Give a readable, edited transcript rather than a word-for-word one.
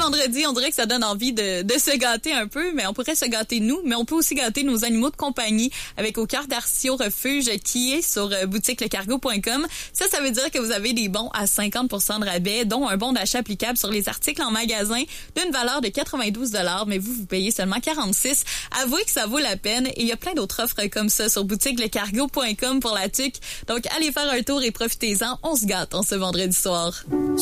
vendredi, on dirait que ça donne envie de se gâter un peu, mais on pourrait se gâter nous, mais on peut aussi gâter nos animaux de compagnie avec Au Cœur d'Artio Refuge qui est sur boutiquelecargo.com. Ça veut dire que vous avez des bons à 50% de rabais, dont un bon d'achat applicable sur les articles en magasin d'une valeur de 92 $, mais vous payez seulement 46 $. Avouez que ça vaut la peine et il y a plein d'autres offres comme ça sur boutiquelecargo.com pour la tuque. Donc allez faire un tour et profitez-en, on se gâte en ce vendredi soir.